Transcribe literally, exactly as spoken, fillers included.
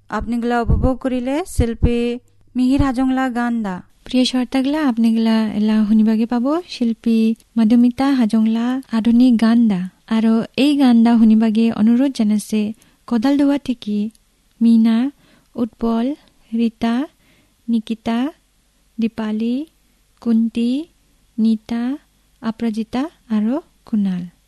আপনিগুলা উপভোগ কৰিলে শিল্পী মিহিৰ হাজংলা গান দা। প্ৰিয় শ্ৰোতাগলা আপনিগলা এলা শুনিবাগে পাব শিল্পী মধুমিতা হাজংলা আধুনিক গান দা। আৰু এই গান দা শুনিবাগে অনুৰোধ জনাইছে কদালদুৱা থেকে মিনা, উৎপল, ৰীতা, নিকিতা, দীপালী, কুন্তি, নীতা, অপৰাজিতা আৰু কুণাল।